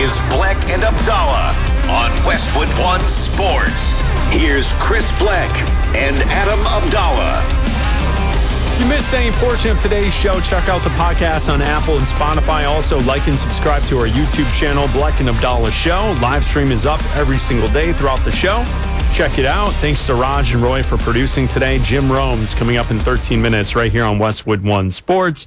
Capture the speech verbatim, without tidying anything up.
is Bleck and Abdallah on Westwood One Sports. Here's Chris Bleck and Adam Abdallah. If you missed any portion of today's show, check out the podcast on Apple and Spotify. Also, like and subscribe to our YouTube channel, Bleck and Abdallah Show. Live stream is up every single day throughout the show. Check it out. Thanks to Raj and Roy for producing today. Jim Rome's coming up in thirteen minutes right here on Westwood One Sports.